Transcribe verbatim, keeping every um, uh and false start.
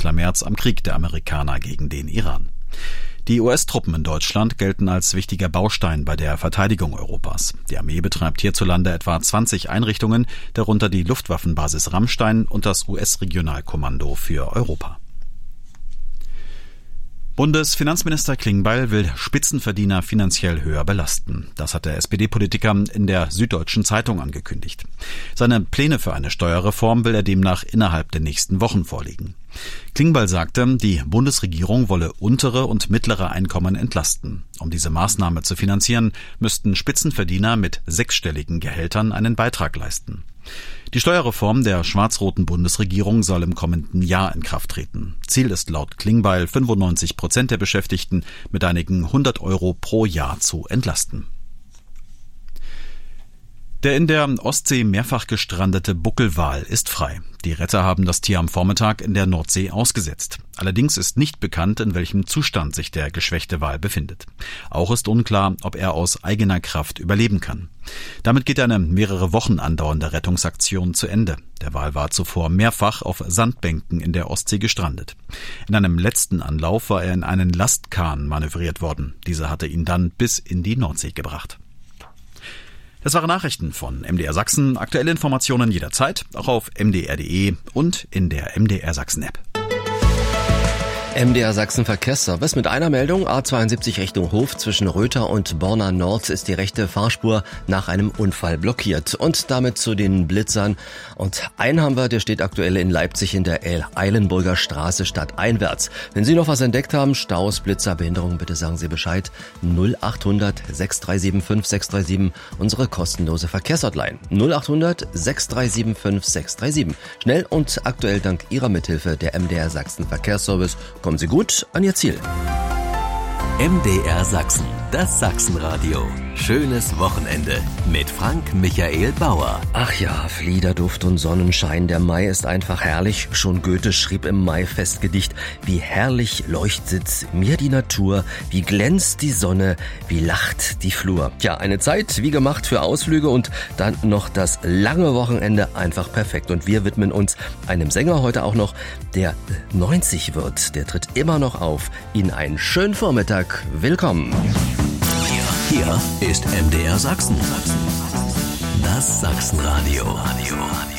Bundeskanzler Merz am Krieg der Amerikaner gegen den Iran. Die U S-Truppen in Deutschland gelten als wichtiger Baustein bei der Verteidigung Europas. Die Armee betreibt hierzulande etwa zwanzig Einrichtungen, darunter die Luftwaffenbasis Ramstein und das U S-Regionalkommando für Europa. Bundesfinanzminister Klingbeil will Spitzenverdiener finanziell höher belasten. Das hat der S P D-Politiker in der Süddeutschen Zeitung angekündigt. Seine Pläne für eine Steuerreform will er demnach innerhalb der nächsten Wochen vorlegen. Klingbeil sagte, die Bundesregierung wolle untere und mittlere Einkommen entlasten. Um diese Maßnahme zu finanzieren, müssten Spitzenverdiener mit sechsstelligen Gehältern einen Beitrag leisten. Die Steuerreform der schwarz-roten Bundesregierung soll im kommenden Jahr in Kraft treten. Ziel ist laut Klingbeil, fünfundneunzig Prozent der Beschäftigten mit einigen hundert Euro pro Jahr zu entlasten. Der in der Ostsee mehrfach gestrandete Buckelwal ist frei. Die Retter haben das Tier am Vormittag in der Nordsee ausgesetzt. Allerdings ist nicht bekannt, in welchem Zustand sich der geschwächte Wal befindet. Auch ist unklar, ob er aus eigener Kraft überleben kann. Damit geht eine mehrere Wochen andauernde Rettungsaktion zu Ende. Der Wal war zuvor mehrfach auf Sandbänken in der Ostsee gestrandet. In einem letzten Anlauf war er in einen Lastkahn manövriert worden. Dieser hatte ihn dann bis in die Nordsee gebracht. Das waren Nachrichten von M D R Sachsen. Aktuelle Informationen jederzeit, auch auf m d r punkt d e und in der M D R Sachsen App. M D R Sachsen Verkehrsservice mit einer Meldung. A zweiundsiebzig Richtung Hof zwischen Röther und Borna Nord ist die rechte Fahrspur nach einem Unfall blockiert. Und damit zu den Blitzern. Und einen haben wir, der steht aktuell in Leipzig in der Eilenburger Straße stadteinwärts. Wenn Sie noch was entdeckt haben, Staus, Blitzer, Behinderungen, bitte sagen Sie Bescheid. null achthundert sechs drei sieben fünf sechs drei sieben, unsere kostenlose Verkehrshotline. null achthundert sechs drei sieben fünf sechs drei sieben. Schnell und aktuell dank Ihrer Mithilfe der M D R Sachsen Verkehrsservice. Kommen Sie gut an Ihr Ziel. M D R Sachsen, das Sachsenradio. Schönes Wochenende mit Frank Michael Bauer. Ach ja, Fliederduft und Sonnenschein, der Mai ist einfach herrlich. Schon Goethe schrieb im Mai-Festgedicht, wie herrlich leuchtet mir die Natur, wie glänzt die Sonne, wie lacht die Flur. Tja, eine Zeit wie gemacht für Ausflüge und dann noch das lange Wochenende, einfach perfekt. Und wir widmen uns einem Sänger heute auch noch, der neunzig wird. Der tritt immer noch auf. Ihnen einen schönen Vormittag. Willkommen. Hier ist M D R Sachsen. Das Sachsenradio.